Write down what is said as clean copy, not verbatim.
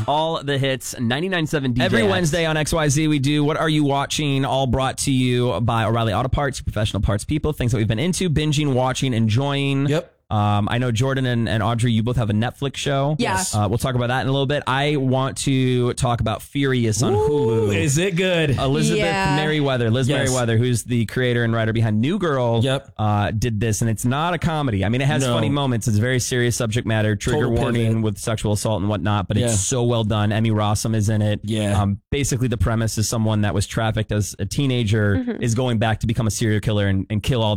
All the hits, 99.7 DJX. Every Wednesday on XYZ, we do What Are You Watching? All brought to you by O'Reilly Auto Parts, professional parts people, things that we've been into, binging, watching, enjoying. Yep. I know Jordan and Audrey, you both have a Netflix show. Yes. We'll talk about that in a little bit. I want to talk about Furious on Hulu. Is it good? Liz Yeah. Merriweather, who's the creator and writer behind New Girl, did this, and it's not a comedy. I mean, it has funny moments. It's very serious subject matter, trigger warning with sexual assault and whatnot, but it's so well done. Emmy Rossum is in it. Yeah. Basically, the premise is someone that was trafficked as a teenager is going back to become a serial killer and kill all